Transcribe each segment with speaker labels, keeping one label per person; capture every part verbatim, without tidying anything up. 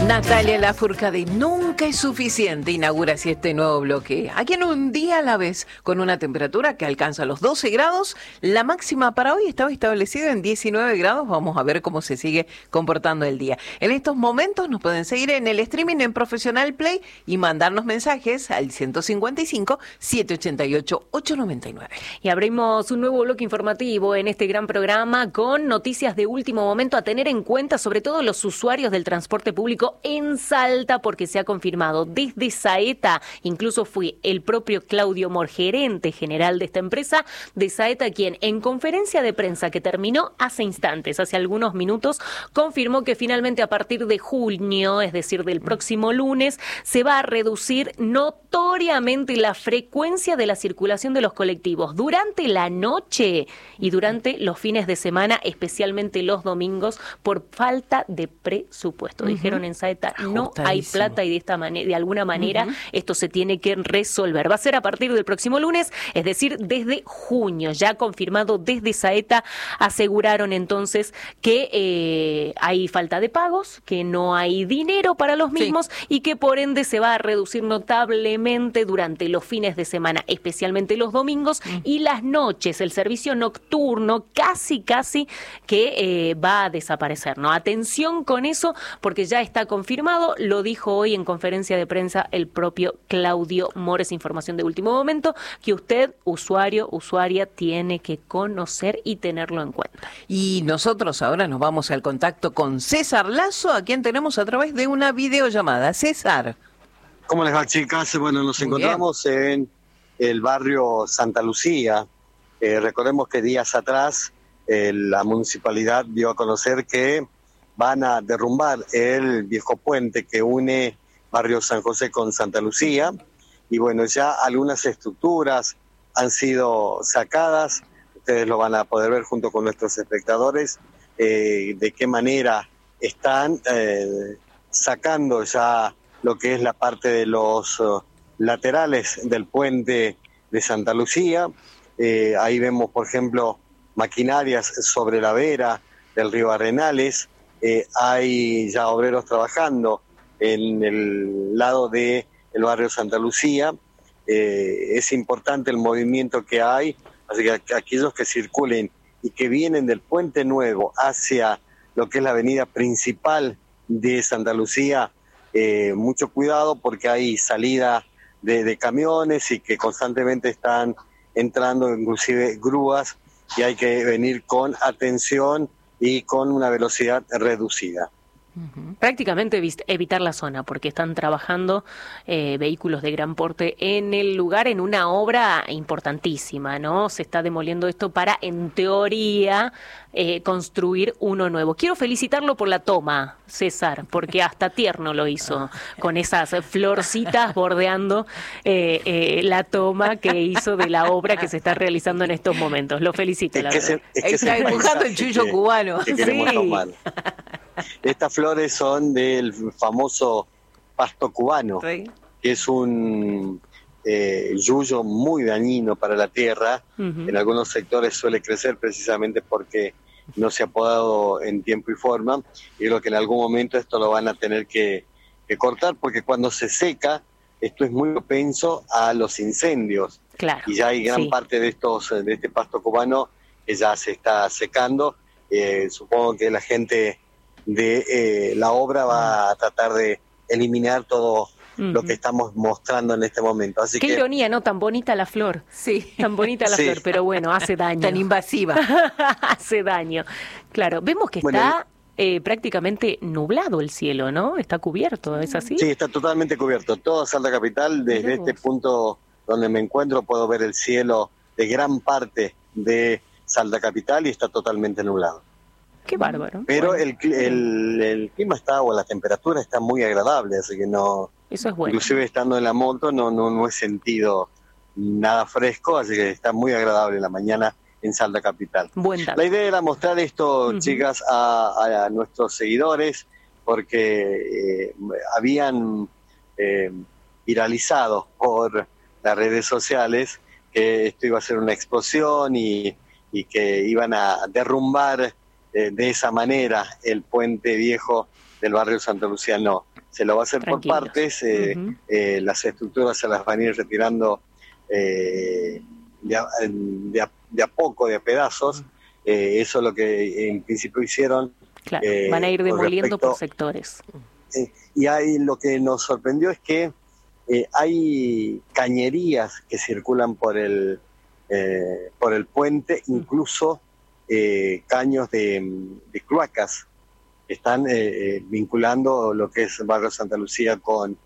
Speaker 1: Natalia Lafourcade, nunca es suficiente, inaugura así este nuevo bloque. Aquí en Un Día a la Vez, con una temperatura que alcanza los doce grados. La máxima para hoy estaba establecida en diecinueve grados. Vamos a ver cómo se sigue comportando el día. En estos momentos nos pueden seguir en el streaming en Profesional Play y mandarnos mensajes al ciento cincuenta y cinco, setecientos ochenta y ocho, ochocientos noventa y nueve.
Speaker 2: Y abrimos un nuevo bloque informativo en este gran programa con noticias de último momento a tener en cuenta, sobre todo los usuarios del transporte público en Salta, porque se ha confirmado desde Saeta, incluso fue el propio Claudio Mor, gerente general de esta empresa de Saeta, quien en conferencia de prensa que terminó hace instantes, hace algunos minutos, confirmó que finalmente a partir de junio, es decir, del próximo lunes, se va a reducir notoriamente la frecuencia de la circulación de los colectivos durante la noche y durante los fines de semana, especialmente los domingos, por falta de presupuesto. Uh-huh. Dijeron en Saeta, no hay plata y de esta manera, de alguna manera, uh-huh. esto se tiene que resolver. Va a ser a partir del próximo lunes, es decir, desde junio, ya confirmado desde Saeta. Aseguraron entonces que eh, hay falta de pagos, que no hay dinero para los mismos, sí. y que por ende se va a reducir notablemente durante los fines de semana, especialmente los domingos uh-huh. y las noches. El servicio nocturno casi, casi que eh, va a desaparecer, ¿no? Atención con eso, porque ya está confirmado, lo dijo hoy en conferencia de prensa el propio Claudio Mor. Es información de último momento que usted, usuario, usuaria, tiene que conocer y tenerlo en cuenta.
Speaker 1: Y nosotros ahora nos vamos al contacto con César Lazo, a quien tenemos a través de una videollamada. César.
Speaker 3: ¿Cómo les va, chicas? Bueno, nos Muy encontramos bien. en el barrio Santa Lucía. Eh, recordemos que días atrás eh, la municipalidad dio a conocer que van a derrumbar el viejo puente que une barrio San José con Santa Lucía, y bueno, ya algunas estructuras han sido sacadas. Ustedes lo van a poder ver junto con nuestros espectadores, eh, de qué manera están eh, sacando ya lo que es la parte de los uh, laterales del puente de Santa Lucía. Eh, ahí vemos, por ejemplo, maquinarias sobre la vera del río Arenales. Eh, hay ya obreros trabajando en el lado del barrio Santa Lucía. Eh, es importante el movimiento que hay, así que aquellos que circulen y que vienen del Puente Nuevo hacia lo que es la avenida principal de Santa Lucía, eh, mucho cuidado porque hay salida de, de camiones y que constantemente están entrando inclusive grúas, y hay que venir con atención y con una velocidad reducida.
Speaker 2: Uh-huh. Prácticamente evitar la zona, porque están trabajando eh, vehículos de gran porte en el lugar, en una obra importantísima, ¿no? Se está demoliendo esto para, en teoría, eh, construir uno nuevo. Quiero felicitarlo por la toma, César, porque hasta tierno lo hizo, con esas florcitas bordeando eh, eh, la toma que hizo de la obra que se está realizando en estos momentos. Lo felicito,
Speaker 3: es
Speaker 2: la
Speaker 3: que
Speaker 2: verdad.
Speaker 3: Se, es que
Speaker 1: está dibujando el chullo
Speaker 3: que,
Speaker 1: cubano.
Speaker 3: Que queremos
Speaker 2: sí.
Speaker 3: tomar. Estas flores son del famoso pasto cubano, sí. que es un eh, yuyo muy dañino para la tierra. Uh-huh. En algunos sectores suele crecer precisamente porque no se ha podado en tiempo y forma, y creo que en algún momento esto lo van a tener que, que cortar, porque cuando se seca, esto es muy propenso a los incendios.
Speaker 2: Claro,
Speaker 3: y ya hay gran
Speaker 2: sí.
Speaker 3: parte de estos de este pasto cubano que ya se está secando. Eh, supongo que la gente de eh, la obra va a tratar de eliminar todo uh-huh. lo que estamos mostrando en este momento. Así
Speaker 2: Qué
Speaker 3: que,
Speaker 2: ironía, ¿no? Tan bonita la flor.
Speaker 1: Sí.
Speaker 2: Tan bonita la
Speaker 3: sí.
Speaker 2: flor, pero bueno, hace daño.
Speaker 1: Tan invasiva.
Speaker 2: Hace daño. Claro, vemos que
Speaker 3: bueno,
Speaker 2: está eh, prácticamente nublado el cielo, ¿no? Está cubierto, ¿es así?
Speaker 3: Sí, está totalmente cubierto. Toda Salta Capital, desde
Speaker 2: Miremos.
Speaker 3: este punto donde me encuentro, puedo ver el cielo de gran parte de Salta Capital y está totalmente nublado.
Speaker 2: Qué bárbaro.
Speaker 3: Pero
Speaker 2: bueno.
Speaker 3: el, el, el clima está, o la temperatura está muy agradable, así que no...
Speaker 2: Eso es bueno.
Speaker 3: Inclusive estando en la moto no, no, no he sentido nada fresco, así que está muy agradable la mañana en Salta Capital.
Speaker 2: Buen dato.
Speaker 3: La idea era mostrar esto, uh-huh. chicas, a, a nuestros seguidores, porque eh, habían eh, viralizado por las redes sociales que esto iba a ser una explosión y, y que iban a derrumbar eh, de esa manera el puente viejo del barrio Santa Lucía no. Se lo va a hacer
Speaker 2: Tranquilos.
Speaker 3: por partes, eh, uh-huh. eh, las estructuras se las van a ir retirando eh, de, a, de, a, de a poco, de a pedazos. Uh-huh. Eh, eso es lo que en principio hicieron.
Speaker 2: Claro,
Speaker 3: eh,
Speaker 2: van a ir demoliendo
Speaker 3: respecto,
Speaker 2: por sectores.
Speaker 3: Eh, y ahí lo que nos sorprendió es que eh, hay cañerías que circulan por el, eh, por el puente, incluso eh, caños de, de cloacas. Están eh, vinculando lo que es Barrio Santa Lucía con,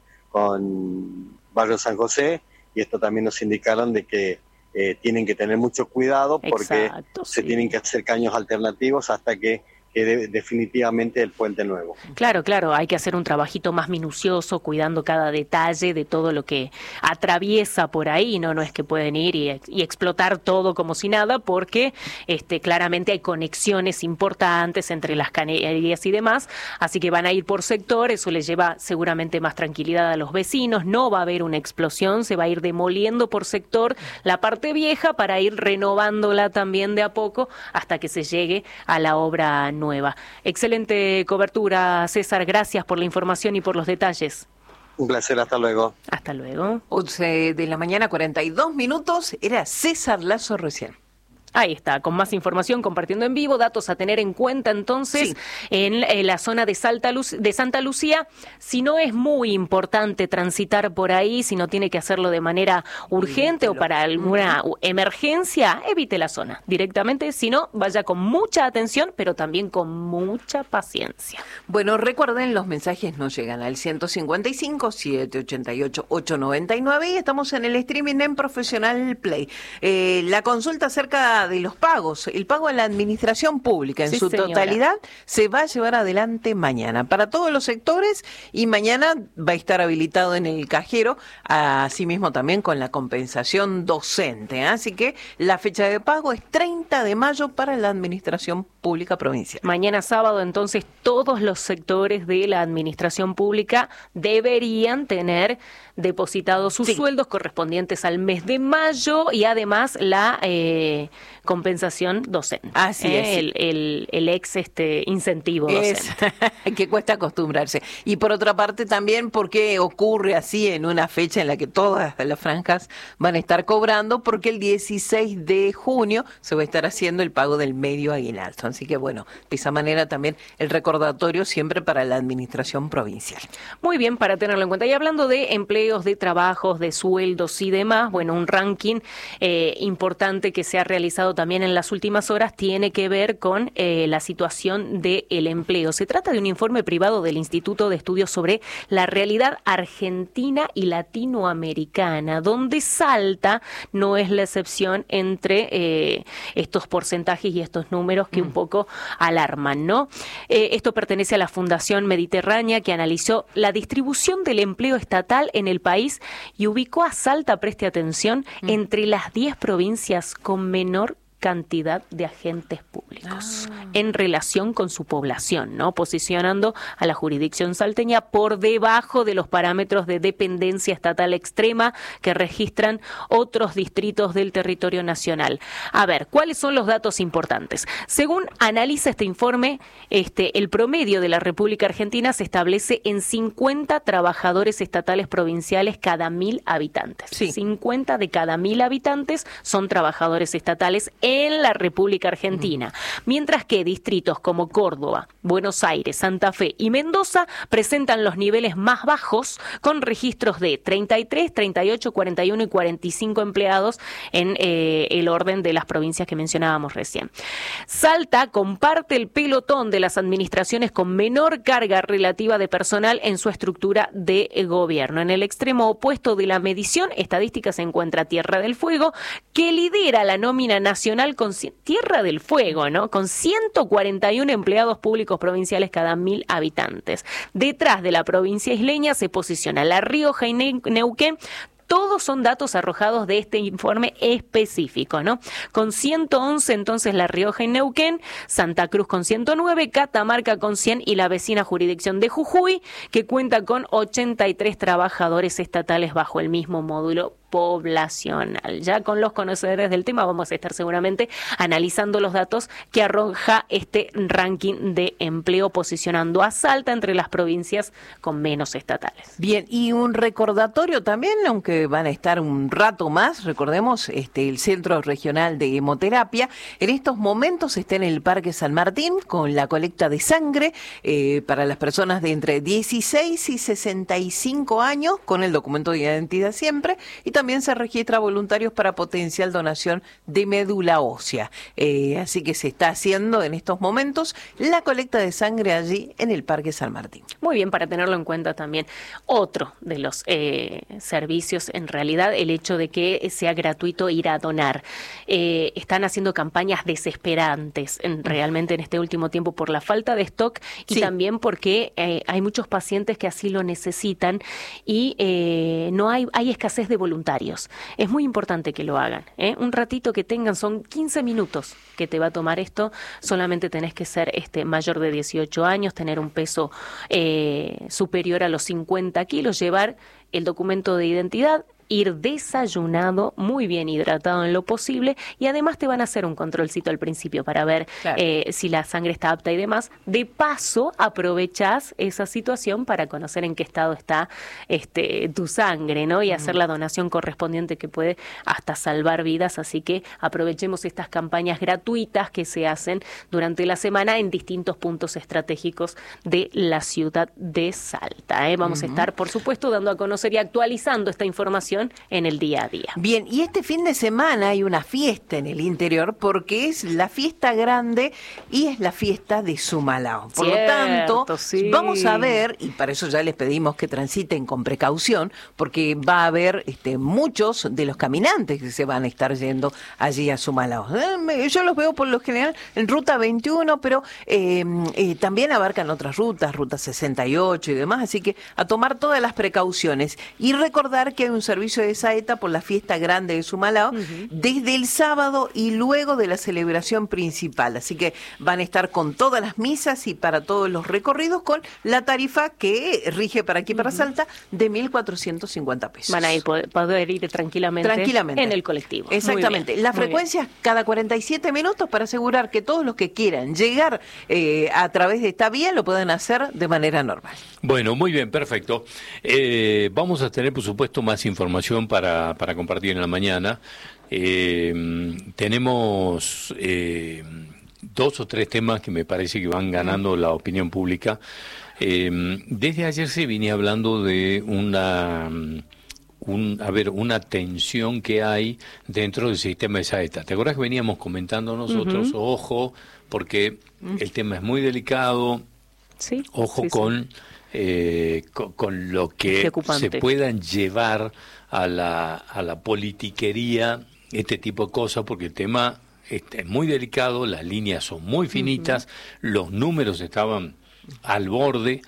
Speaker 3: con Barrio San José, y esto también nos indicaron de que eh, tienen que tener mucho cuidado porque
Speaker 2: Exacto,
Speaker 3: se
Speaker 2: sí.
Speaker 3: tienen que hacer caños alternativos hasta que quede definitivamente el puente nuevo.
Speaker 2: Claro, claro, hay que hacer un trabajito más minucioso, cuidando cada detalle de todo lo que atraviesa por ahí, no no es que pueden ir y, y explotar todo como si nada, porque este claramente hay conexiones importantes entre las cañerías y demás, así que van a ir por sector, eso les lleva seguramente más tranquilidad a los vecinos, no va a haber una explosión, se va a ir demoliendo por sector la parte vieja para ir renovándola también de a poco hasta que se llegue a la obra nueva. Excelente cobertura, César. Gracias por la información y por los detalles.
Speaker 3: Un placer, hasta luego.
Speaker 2: Hasta luego.
Speaker 1: once de la mañana, cuarenta y dos minutos. Era César Lazo recién.
Speaker 2: Ahí está, con más información, compartiendo en vivo, datos a tener en cuenta entonces, sí. en, en la zona de, Salta Lu- de Santa Lucía. Si no es muy importante transitar por ahí, si no tiene que hacerlo de manera urgente Evítelo. o para alguna uh-huh. emergencia, evite la zona directamente. Si no, vaya con mucha atención, pero también con mucha paciencia.
Speaker 1: Bueno, recuerden, los mensajes nos llegan al ciento cincuenta y cinco, setecientos ochenta y ocho, ochocientos noventa y nueve y estamos en el streaming en Profesional Play. Eh, la consulta acerca de los pagos, el pago a la administración pública en sí, su señora. totalidad se va a llevar adelante mañana para todos los sectores y mañana va a estar habilitado en el cajero, asimismo también con la compensación docente. Así que la fecha de pago es treinta de mayo para la administración pública provincial.
Speaker 2: Mañana sábado, entonces, todos los sectores de la administración pública deberían tener depositados sus sí. sueldos correspondientes al mes de mayo y además la eh, compensación docente.
Speaker 1: Así
Speaker 2: eh,
Speaker 1: es.
Speaker 2: El, el, el ex este incentivo docente.
Speaker 1: Es, que cuesta acostumbrarse. Y por otra parte también porque ocurre así en una fecha en la que todas las franjas van a estar cobrando, porque el dieciséis de junio se va a estar haciendo el pago del medio aguinaldo. Así que bueno, de esa manera también el recordatorio siempre para la administración provincial.
Speaker 2: Muy bien, para tenerlo en cuenta. Y hablando de empleo, de trabajos, de sueldos y demás, bueno, un ranking eh, importante que se ha realizado también en las últimas horas tiene que ver con eh, la situación del empleo. Se trata de un informe privado del Instituto de Estudios sobre la realidad argentina y latinoamericana, donde Salta no es la excepción entre eh, estos porcentajes y estos números que mm. un poco alarman, ¿no? Eh, esto pertenece a la Fundación Mediterránea, que analizó la distribución del empleo estatal en el país y ubicó a Salta, preste atención, mm. entre las diez provincias con menor cantidad de agentes públicos ah. en relación con su población, ¿no? Posicionando a la jurisdicción salteña por debajo de los parámetros de dependencia estatal extrema que registran otros distritos del territorio nacional. A ver, ¿cuáles son los datos importantes? Según analiza este informe, este, el promedio de la República Argentina se establece en cincuenta trabajadores estatales provinciales cada mil habitantes.
Speaker 1: Sí.
Speaker 2: cincuenta de cada mil habitantes son trabajadores estatales en la República Argentina, mientras que distritos como Córdoba, Buenos Aires, Santa Fe y Mendoza presentan los niveles más bajos, con registros de treinta y tres, treinta y ocho, cuarenta y uno y cuarenta y cinco empleados en eh, el orden de las provincias que mencionábamos recién. Salta comparte el pelotón de las administraciones con menor carga relativa de personal en su estructura de gobierno. En el extremo opuesto de la medición estadística se encuentra Tierra del Fuego, que lidera la nómina nacional con Tierra del Fuego, ¿no? Con ciento cuarenta y uno empleados públicos provinciales cada mil habitantes. Detrás de la provincia isleña se posiciona La Rioja y Neuquén. Todos son datos arrojados de este informe específico, ¿no? Con ciento once, entonces, La Rioja y Neuquén, Santa Cruz con ciento nueve, Catamarca con cien y la vecina jurisdicción de Jujuy, que cuenta con ochenta y tres trabajadores estatales bajo el mismo módulo. poblacional. Ya con los conocedores del tema vamos a estar seguramente analizando los datos que arroja este ranking de empleo, posicionando a Salta entre las provincias con menos estatales.
Speaker 1: Bien, y un recordatorio también, aunque van a estar un rato más, recordemos, este el Centro Regional de Hemoterapia en estos momentos está en el Parque San Martín con la colecta de sangre eh, para las personas de entre dieciséis y sesenta y cinco años, con el documento de identidad siempre, y también se registra voluntarios para potencial donación de médula ósea. Eh, así que se está haciendo en estos momentos la colecta de sangre allí en el Parque San Martín.
Speaker 2: Muy bien, para tenerlo en cuenta también. Otro de los eh, servicios, en realidad, el hecho de que sea gratuito ir a donar. Eh, están haciendo campañas desesperantes en, realmente en este último tiempo por la falta de stock y sí. también porque eh, hay muchos pacientes que así lo necesitan y eh, no hay, hay escasez de voluntarios. Es muy importante que lo hagan, ¿eh? Un ratito que tengan, son quince minutos que te va a tomar esto, solamente tenés que ser este mayor de dieciocho años, tener un peso eh, superior a los cincuenta kilos, llevar el documento de identidad, ir desayunado, muy bien hidratado en lo posible, y además te van a hacer un controlcito al principio para ver claro. eh, si la sangre está apta y demás. De paso, aprovechás esa situación para conocer en qué estado está este tu sangre, ¿no? Y uh-huh. hacer la donación correspondiente que puede hasta salvar vidas, así que aprovechemos estas campañas gratuitas que se hacen durante la semana en distintos puntos estratégicos de la ciudad de Salta, ¿eh? Vamos uh-huh. a estar, por supuesto, dando a conocer y actualizando esta información en el día a día.
Speaker 1: Bien, y este fin de semana hay una fiesta en el interior porque es la fiesta grande y es la fiesta de Sumalao. Por
Speaker 2: Cierto,
Speaker 1: lo tanto,
Speaker 2: sí.
Speaker 1: vamos a ver, y para eso ya les pedimos que transiten con precaución, porque va a haber este, muchos de los caminantes que se van a estar yendo allí a Sumalao. Eh, yo los veo por lo general en ruta veintiuno, pero eh, eh, también abarcan otras rutas, ruta sesenta y ocho y demás, así que a tomar todas las precauciones y recordar que hay un servicio de Saeta por la fiesta grande de Sumalao uh-huh. desde el sábado y luego de la celebración principal, así que van a estar con todas las misas y para todos los recorridos con la tarifa que rige para aquí para uh-huh. Salta de mil cuatrocientos cincuenta pesos.
Speaker 2: Van a ir, poder, poder ir tranquilamente,
Speaker 1: tranquilamente
Speaker 2: en el colectivo.
Speaker 1: Exactamente, la frecuencia es cada cuarenta y siete minutos para asegurar que todos los que quieran llegar eh, a través de esta vía lo puedan hacer de manera normal.
Speaker 4: Bueno, muy bien, perfecto. Eh, vamos a tener, por supuesto, más información para, para compartir en la mañana. Eh, tenemos eh, dos o tres temas que me parece que van ganando la opinión pública. Eh, desde ayer se venía hablando de una... Un, a ver, una tensión que hay dentro del sistema de Saeta. ¿Te acuerdas que veníamos comentando nosotros? Uh-huh. Ojo, porque uh-huh. el tema es muy delicado.
Speaker 2: Sí,
Speaker 4: Ojo
Speaker 2: sí,
Speaker 4: con, sí. Eh, con, con lo que se puedan llevar a la, a la politiquería, este tipo de cosas, porque el tema este, es muy delicado, las líneas son muy finitas, uh-huh. los números estaban al borde,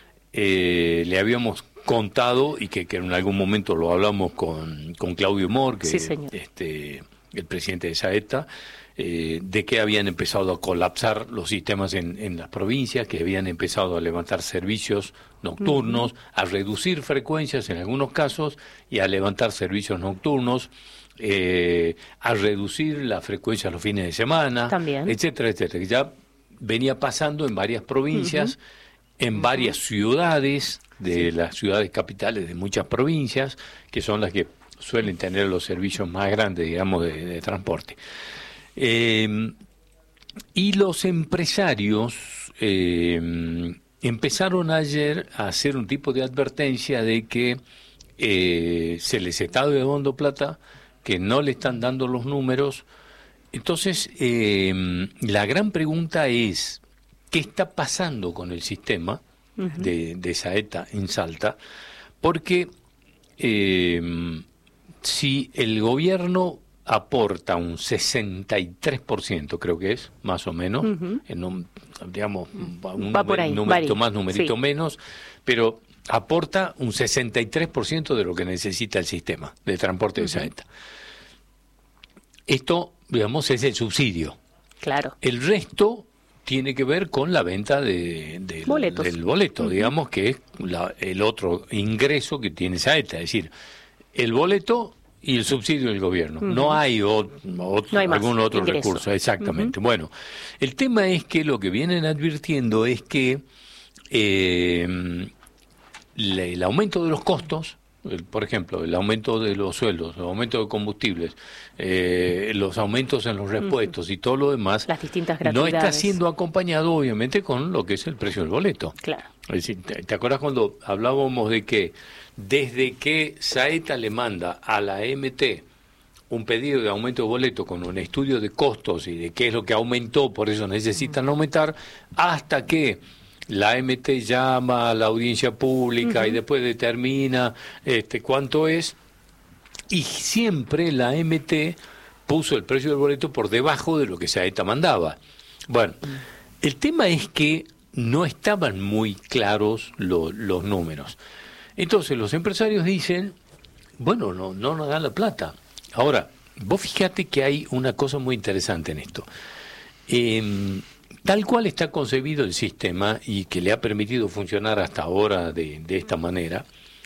Speaker 4: eh, le habíamos contado, y que, que en algún momento lo hablamos con, con Claudio Mor, que
Speaker 2: sí,
Speaker 4: este el presidente de Saeta, eh, de que habían empezado a colapsar los sistemas en, en las provincias, que habían empezado a levantar servicios nocturnos, uh-huh. a reducir frecuencias en algunos casos y a levantar servicios nocturnos, eh, a reducir la frecuencia los fines de semana,
Speaker 2: también.
Speaker 4: etcétera, etcétera, que ya venía pasando en varias provincias, uh-huh. en varias uh-huh. ciudades, de sí. las ciudades capitales de muchas provincias, que son las que suelen tener los servicios más grandes, digamos, de, de transporte. Eh, y los empresarios eh, empezaron ayer a hacer un tipo de advertencia de que eh, se les está dando plata, que no le están dando los números. Entonces, eh, la gran pregunta es, ¿qué está pasando con el sistema uh-huh. de, de Saeta en Salta? Porque eh, si el gobierno aporta un sesenta y tres por ciento, creo que es, más o menos, uh-huh. en un, digamos, un
Speaker 2: Va por ahí,
Speaker 4: numerito más, numerito
Speaker 2: sí.
Speaker 4: menos, pero aporta un sesenta y tres por ciento de lo que necesita el sistema de transporte uh-huh. de Saeta. Esto, digamos, es el subsidio.
Speaker 2: Claro.
Speaker 4: El resto tiene que ver con la venta de, de, del boleto, uh-huh. digamos, que es la, el otro ingreso que tiene Saeta. Es decir, el boleto y el subsidio del gobierno. Uh-huh. No hay, o, otro, no hay algún otro ingreso. Recurso, exactamente. Uh-huh. Bueno, el tema es que lo que vienen advirtiendo es que eh, le, el aumento de los costos, el, por ejemplo, el aumento de los sueldos, el aumento de combustibles, eh, los aumentos en los repuestos uh-huh. y todo lo demás,
Speaker 2: las distintas
Speaker 4: no está siendo acompañado obviamente con lo que es el precio del boleto.
Speaker 2: Claro.
Speaker 4: Es decir, ¿te, te acuerdas cuando hablábamos de que desde que Saeta le manda a la M T un pedido de aumento de boleto con un estudio de costos y de qué es lo que aumentó, por eso necesitan aumentar, hasta que la M T llama a la audiencia pública uh-huh. y después determina este cuánto es, y siempre la M T puso el precio del boleto por debajo de lo que Saeta mandaba. Bueno, uh-huh. el tema es que no estaban muy claros lo, los números. Entonces los empresarios dicen, bueno, no, no nos dan la plata. Ahora, vos fíjate que hay una cosa muy interesante en esto. Eh, tal cual está concebido el sistema y que le ha permitido funcionar hasta ahora de, de esta manera,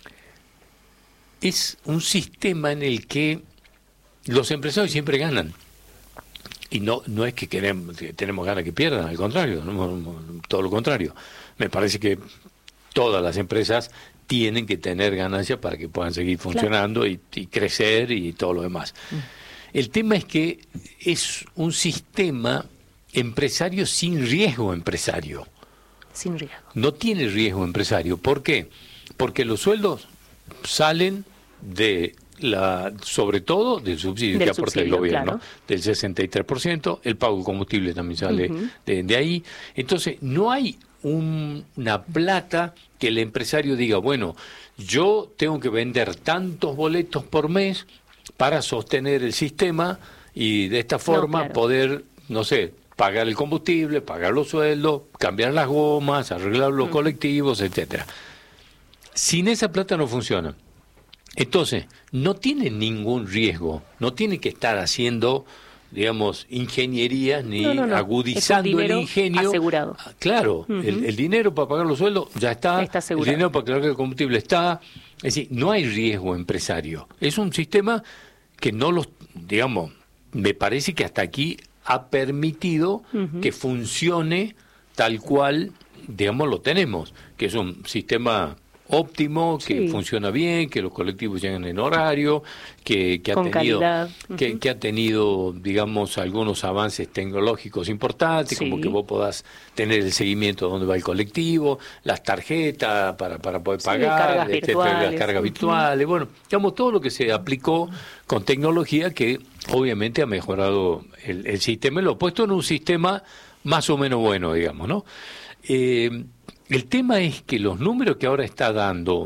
Speaker 4: es un sistema en el que los empresarios siempre ganan. Y no no es que, queremos, que tenemos ganas que pierdan, al contrario, no, todo lo contrario. Me parece que todas las empresas tienen que tener ganancias para que puedan seguir funcionando claro. y, y crecer y todo lo demás. Mm. El tema es que es un sistema empresario sin riesgo empresario.
Speaker 2: Sin riesgo.
Speaker 4: No tiene riesgo empresario. ¿Por qué? Porque los sueldos salen de la, sobre todo del subsidio del que aporta subsidio, el gobierno, claro. del sesenta y tres por ciento, el pago de combustible también sale uh-huh. de, de ahí. Entonces, no hay un, una plata que el empresario diga, bueno, yo tengo que vender tantos boletos por mes para sostener el sistema y de esta forma no, claro. poder, no sé, pagar el combustible, pagar los sueldos, cambiar las gomas, arreglar los uh-huh. colectivos, etcétera. Sin esa plata no funciona. Entonces, no tiene ningún riesgo, no tiene que estar haciendo, digamos, ingenierías ni no, no, no. agudizando el ingenio.
Speaker 2: Asegurado.
Speaker 4: Claro, uh-huh. el, el dinero para pagar los sueldos ya está,
Speaker 2: está
Speaker 4: el dinero para cargar el combustible está. Es decir, no hay riesgo empresario. Es un sistema que no los, digamos, me parece que hasta aquí ha permitido uh-huh. que funcione tal cual, digamos, lo tenemos, que es un sistema óptimo, que sí. funciona bien, que los colectivos llegan en horario, que, que ha
Speaker 2: Con
Speaker 4: tenido
Speaker 2: calidad.
Speaker 4: que,
Speaker 2: Uh-huh.
Speaker 4: que ha tenido, digamos, algunos avances tecnológicos importantes,
Speaker 2: sí.
Speaker 4: como que vos podás tener el seguimiento de dónde va el colectivo, las tarjetas para, para poder
Speaker 2: sí,
Speaker 4: pagar,
Speaker 2: cargas
Speaker 4: etcétera,
Speaker 2: virtuales.
Speaker 4: las cargas
Speaker 2: Uh-huh.
Speaker 4: virtuales, bueno, digamos, todo lo que se aplicó con tecnología que obviamente ha mejorado el, el sistema y lo ha puesto en un sistema más o menos bueno, digamos, ¿no? Eh, El tema es que los números que ahora está dando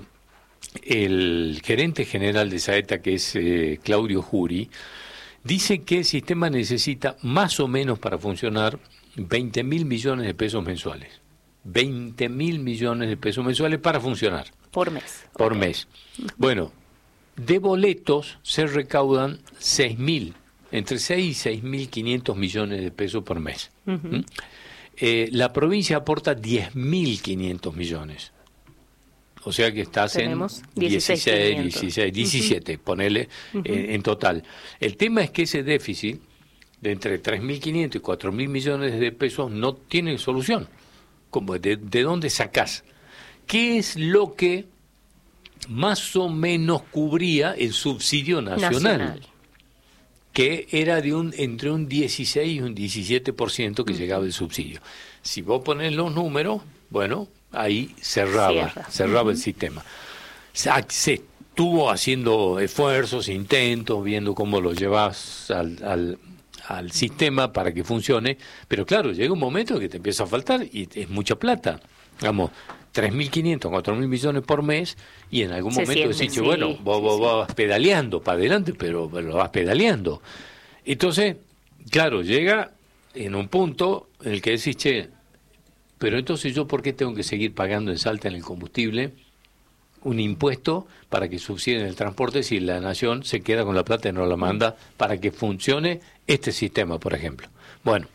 Speaker 4: el gerente general de Saeta, que es eh, Claudio Juri, dice que el sistema necesita más o menos para funcionar veinte mil millones de pesos mensuales. veinte mil millones de pesos mensuales para funcionar.
Speaker 2: Por mes.
Speaker 4: Por
Speaker 2: okay.
Speaker 4: mes. Bueno, de boletos se recaudan seis mil, entre seis y seis mil quinientos millones de pesos por mes. Uh-huh. ¿Mm? Eh, la provincia aporta diez mil quinientos millones. O sea que estás
Speaker 2: Tenemos
Speaker 4: en dieciséis, dieciséis, diecisiete, uh-huh. ponele uh-huh. eh, en total. El tema es que ese déficit de entre tres mil quinientos y cuatro mil millones de pesos no tiene solución. Como de, ¿De dónde sacás? ¿Qué es lo que más o menos cubría el subsidio nacional? nacional. Que era de un entre un dieciséis y un diecisiete por ciento que uh-huh. llegaba el subsidio. Si vos pones los números, bueno, ahí cerraba, Cierra. cerraba uh-huh. el sistema. Se, se estuvo haciendo esfuerzos, intentos, viendo cómo lo llevas al, al, al sistema para que funcione, pero claro, llega un momento que te empieza a faltar y es mucha plata. Digamos, tres mil quinientos, cuatro mil millones por mes, y en algún
Speaker 2: Se
Speaker 4: momento
Speaker 2: siente,
Speaker 4: decís,
Speaker 2: sí,
Speaker 4: bueno, vos, vos,
Speaker 2: sí,
Speaker 4: vos vas pedaleando para adelante, pero, pero lo vas pedaleando. Entonces, claro, llega en un punto en el que decís, che, pero entonces yo, ¿por qué tengo que seguir pagando en Salta en el combustible un impuesto para que subsidien el transporte si la nación se queda con la plata y no la manda para que funcione este sistema, por ejemplo? Bueno,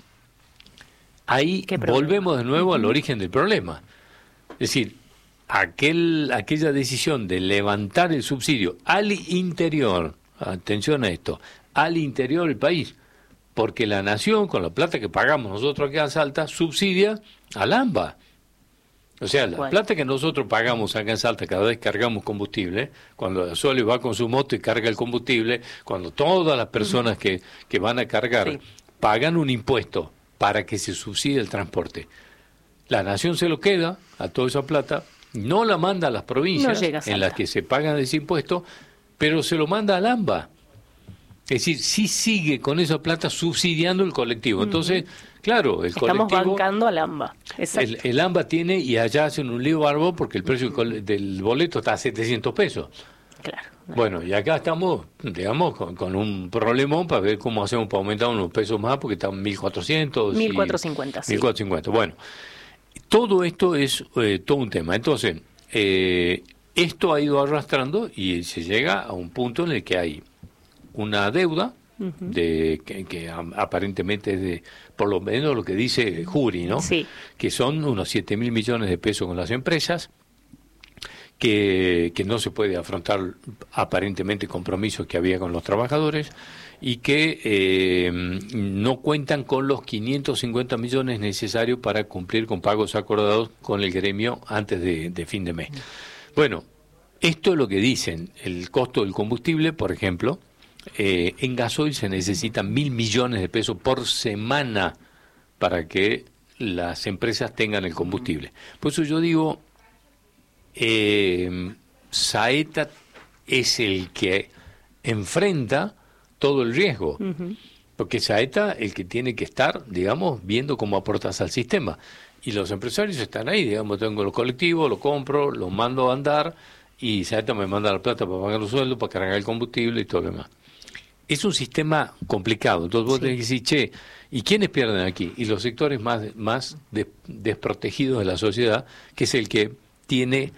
Speaker 4: ahí volvemos de nuevo uh-huh. al origen del problema. Es decir, aquel, aquella decisión de levantar el subsidio al interior, atención a esto, al interior del país, porque la nación, con la plata que pagamos nosotros acá en Salta, subsidia al AMBA. O sea, la bueno. plata que nosotros pagamos acá en Salta cada vez que cargamos combustible, cuando Sole va con su moto y carga el combustible, cuando todas las personas uh-huh. que, que van a cargar sí. pagan un impuesto para que se subsidie el transporte. La nación se lo queda a toda esa plata, no la manda a las provincias no en las que se pagan ese impuesto, pero se lo manda al AMBA. Es decir, sí sigue con esa plata subsidiando el colectivo. Entonces, uh-huh. claro, el
Speaker 2: Estamos
Speaker 4: colectivo...
Speaker 2: Estamos bancando al AMBA.
Speaker 4: El, el AMBA tiene, y allá hacen un lío bárbaro porque el precio uh-huh. del boleto está a setecientos pesos.
Speaker 2: Claro.
Speaker 4: Bueno, y acá estamos, digamos, con, con un problemón para ver cómo hacemos para aumentar unos pesos más, porque están mil cuatrocientos.
Speaker 2: mil cuatrocientos cincuenta, sí.
Speaker 4: mil cuatrocientos cincuenta, bueno. Todo esto es eh, todo un tema. Entonces, eh, esto ha ido arrastrando y se llega a un punto en el que hay una deuda uh-huh. de que, que aparentemente es de, por lo menos lo que dice Jury, ¿no?
Speaker 2: Sí.
Speaker 4: Que son unos siete mil millones de pesos con las empresas, que, que no se puede afrontar aparentemente compromisos que había con los trabajadores y que eh, no cuentan con los quinientos cincuenta millones necesarios para cumplir con pagos acordados con el gremio antes de, de fin de mes. Bueno, esto es lo que dicen. El costo del combustible, por ejemplo, eh, en gasoil se necesitan mil millones de pesos por semana para que las empresas tengan el combustible. Por eso yo digo, eh, Saeta es el que enfrenta todo el riesgo, uh-huh. porque Saeta el que tiene que estar, digamos, viendo cómo aportas al sistema. Y los empresarios están ahí, digamos, tengo los colectivos, lo compro, los mando a andar, y Saeta me manda la plata para pagar los sueldos, para cargar el combustible y todo lo demás. Es un sistema complicado, entonces vos sí. tenés que decir, che, ¿y quiénes pierden aquí? Y los sectores más, más de, desprotegidos de la sociedad, que es el que tiene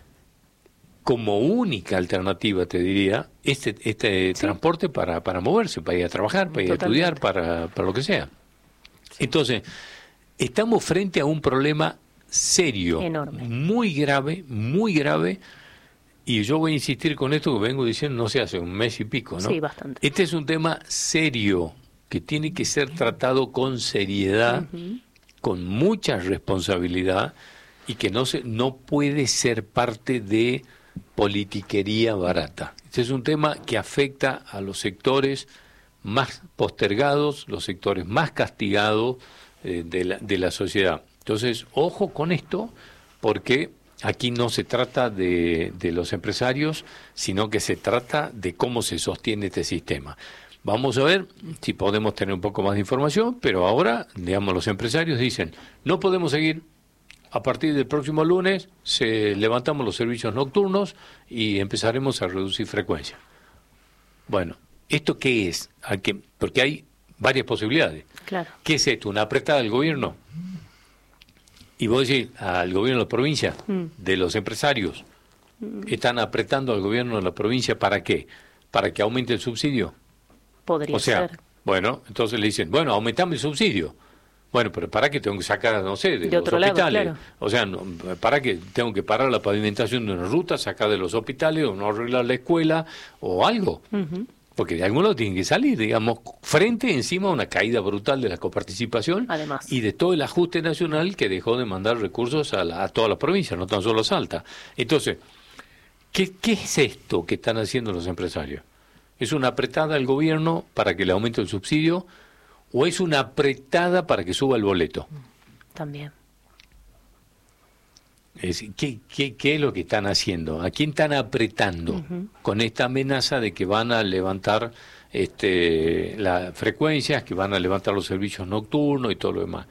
Speaker 4: como única alternativa, te diría, este este sí. transporte para, para moverse, para ir a trabajar, para ir Totalmente. a estudiar, para, para lo que sea. Sí. Entonces, estamos frente a un problema serio,
Speaker 2: enorme,
Speaker 4: muy grave, muy grave, y yo voy a insistir con esto que vengo diciendo, no sé, hace un mes y pico, ¿no?
Speaker 2: Sí, bastante.
Speaker 4: Este es un tema serio, que tiene que ser tratado con seriedad, uh-huh. con mucha responsabilidad, y que no se no puede ser parte de politiquería barata. Este es un tema que afecta a los sectores más postergados, los sectores más castigados eh, de, la, de la sociedad. Entonces, ojo con esto, porque aquí no se trata de, de los empresarios, sino que se trata de cómo se sostiene este sistema. Vamos a ver si podemos tener un poco más de información, pero ahora, digamos, los empresarios dicen, no podemos seguir. A partir del próximo lunes se levantamos los servicios nocturnos y empezaremos a reducir frecuencia. Bueno, ¿esto qué es? ¿A qué? Porque hay varias posibilidades.
Speaker 2: Claro.
Speaker 4: ¿Qué es esto? ¿Una apretada del gobierno? Y vos decís, al gobierno de la provincia, mm. de los empresarios, mm. ¿están apretando al gobierno de la provincia para qué? ¿Para que aumente el subsidio?
Speaker 2: Podría
Speaker 4: o sea,
Speaker 2: ser. Bueno,
Speaker 4: entonces le dicen, bueno, aumentame el subsidio. Bueno, pero ¿para qué tengo que sacar, no sé, de,
Speaker 2: de
Speaker 4: los
Speaker 2: otro
Speaker 4: hospitales?
Speaker 2: Lado, claro.
Speaker 4: O sea, no, ¿para qué tengo que parar la pavimentación de una ruta, sacar de los hospitales o no arreglar la escuela o algo? Uh-huh. Porque de algún lado tienen que salir, digamos, frente encima a una caída brutal de la coparticipación.
Speaker 2: Además.
Speaker 4: Y de todo el ajuste nacional que dejó de mandar recursos a, la, a todas las provincias, no tan solo a Salta. Entonces, ¿qué, ¿qué es esto que están haciendo los empresarios? ¿Es una apretada al gobierno para que le aumente el subsidio? ¿O es una apretada para que suba el boleto?
Speaker 2: También.
Speaker 4: Es, ¿qué, qué, ¿Qué es lo que están haciendo? ¿A quién están apretando uh-huh. con esta amenaza de que van a levantar este, las frecuencias, que van a levantar los servicios nocturnos y todo lo demás?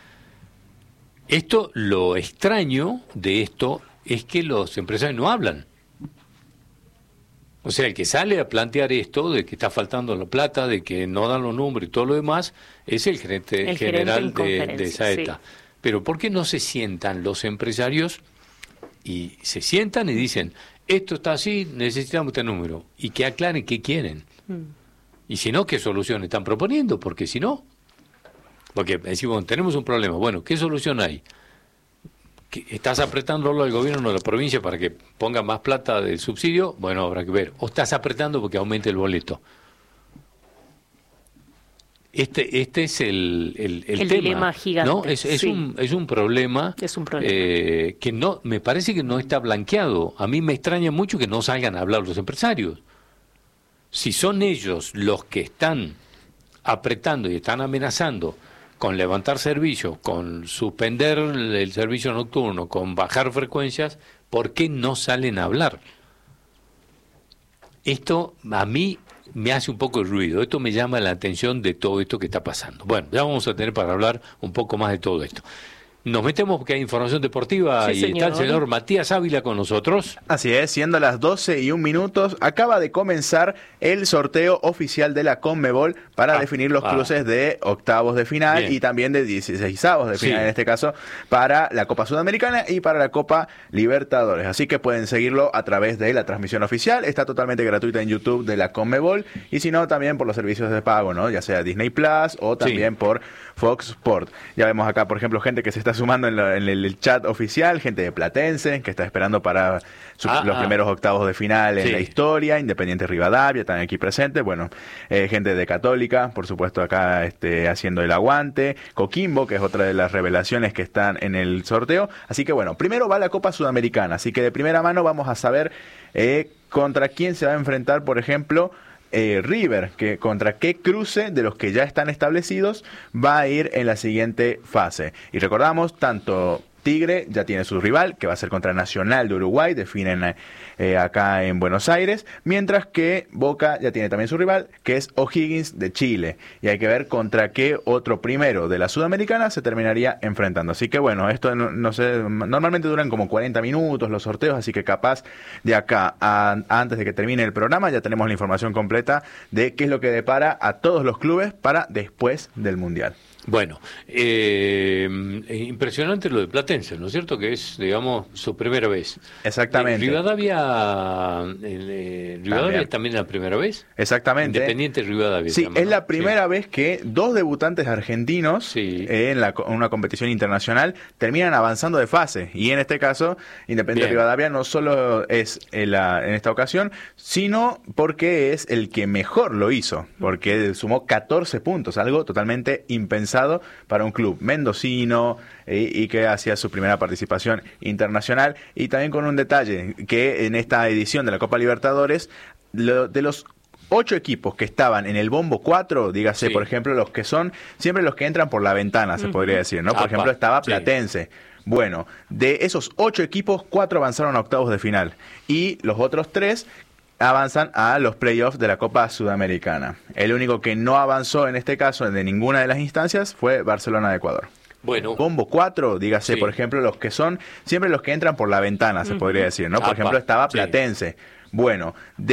Speaker 4: Esto, lo extraño de esto es que los empresarios no hablan. O sea, el que sale a plantear esto, de que está faltando la plata, de que no dan los números y todo lo demás, es el gerente
Speaker 2: el
Speaker 4: general
Speaker 2: gerente
Speaker 4: de, de Saeta. Sí. Pero ¿por qué no se sientan los empresarios y se sientan y dicen, esto está así, necesitamos este número? Y que aclaren qué quieren. Mm. Y si no, ¿qué solución están proponiendo? Porque si no, porque decimos, tenemos un problema, bueno, ¿qué solución hay? ¿Estás apretándolo al gobierno de la provincia para que ponga más plata del subsidio? Bueno, habrá que ver. ¿O estás apretando porque aumente el boleto? Este este es el, el, el,
Speaker 2: el
Speaker 4: tema,
Speaker 2: dilema gigante.
Speaker 4: ¿no? Es, es,
Speaker 2: sí.
Speaker 4: un, es un problema,
Speaker 2: es un problema.
Speaker 4: Eh, que no me parece que no está blanqueado. A mí me extraña mucho que no salgan a hablar los empresarios. Si son ellos los que están apretando y están amenazando con levantar servicios, con suspender el servicio nocturno, con bajar frecuencias, ¿por qué no salen a hablar? Esto a mí me hace un poco de ruido, esto me llama la atención de todo esto que está pasando. Bueno, ya vamos a tener para hablar un poco más de todo esto. Nos metemos porque hay información deportiva,
Speaker 2: sí,
Speaker 4: y
Speaker 2: señor.
Speaker 4: está el señor Matías Ávila con nosotros.
Speaker 5: Así es, siendo las doce y un minutos, acaba de comenzar el sorteo oficial de la Conmebol para
Speaker 4: ah,
Speaker 5: definir los
Speaker 4: ah.
Speaker 5: cruces de octavos de final
Speaker 4: Bien.
Speaker 5: y también de dieciseisavos de final,
Speaker 4: Sí.
Speaker 5: en este caso, para la Copa Sudamericana y para la Copa Libertadores. Así que pueden seguirlo a través de la transmisión oficial, está totalmente gratuita en YouTube de la Conmebol, y si no, también por los servicios de pago, ¿no? Ya sea Disney Plus o también
Speaker 4: Sí.
Speaker 5: por Fox Sport. Ya vemos acá, por ejemplo, gente que se está sumando en, la, en el, el chat oficial, gente de Platense, que está esperando para su,
Speaker 4: Ah,
Speaker 5: los
Speaker 4: ah.
Speaker 5: primeros octavos de final en
Speaker 4: Sí.
Speaker 5: la historia, Independiente Rivadavia, están aquí presentes, bueno, eh, gente de Católica, por supuesto acá este, haciendo el aguante, Coquimbo, que es otra de las revelaciones que están en el sorteo, así que bueno, primero va la Copa Sudamericana, así que de primera mano vamos a saber eh, contra quién se va a enfrentar, por ejemplo, Eh, River, que contra qué cruce de los que ya están establecidos va a ir en la siguiente fase. Y recordamos, tanto Tigre ya tiene su rival, que va a ser contra Nacional de Uruguay, definen eh, acá en Buenos Aires, mientras que Boca ya tiene también su rival, que es O'Higgins de Chile. Y hay que ver contra qué otro primero de la Sudamericana se terminaría enfrentando. Así que bueno, esto no, no sé, normalmente duran como cuarenta minutos los sorteos, así que capaz de acá a, a antes de que termine el programa ya tenemos la información completa de qué es lo que depara a todos los clubes para después del Mundial.
Speaker 4: Bueno, eh, impresionante lo de Platense, ¿no es cierto? Que es, digamos, su primera vez.
Speaker 5: Exactamente.
Speaker 4: Eh, Rivadavia, eh, Rivadavia
Speaker 5: También.
Speaker 4: también es la primera vez.
Speaker 5: Exactamente.
Speaker 4: Independiente Rivadavia.
Speaker 5: Sí,
Speaker 4: se llama,
Speaker 5: es
Speaker 4: ¿no?
Speaker 5: la primera
Speaker 4: Sí.
Speaker 5: vez que dos debutantes argentinos
Speaker 4: Sí.
Speaker 5: eh, en la, en una competición internacional terminan avanzando de fase. Y en este caso, Independiente
Speaker 4: Bien.
Speaker 5: Rivadavia no solo es en, la, en esta ocasión, sino porque es el que mejor lo hizo, porque sumó catorce puntos, algo totalmente impensado para un club mendocino eh, y que hacía su primera participación internacional. Y también con un detalle, que en esta edición de la Copa Libertadores, lo, de los ocho equipos que estaban en el bombo cuatro, dígase,
Speaker 4: Sí.
Speaker 5: por ejemplo, los que son siempre los que entran por la ventana, se podría decir, ¿no? Por
Speaker 4: Apa,
Speaker 5: ejemplo, estaba
Speaker 4: sí.
Speaker 5: Platense. Bueno, de esos ocho equipos, cuatro avanzaron a octavos de final. Y los otros tres avanzan a los playoffs de la Copa Sudamericana. El único que no avanzó en este caso de ninguna de las instancias fue Barcelona de Ecuador.
Speaker 4: Bueno,
Speaker 5: Bombo cuatro, dígase,
Speaker 4: Sí.
Speaker 5: por ejemplo, los que son siempre los que entran por la ventana, se podría decir, ¿no? Por
Speaker 4: Apa,
Speaker 5: ejemplo, estaba
Speaker 4: sí.
Speaker 5: Platense. Bueno, de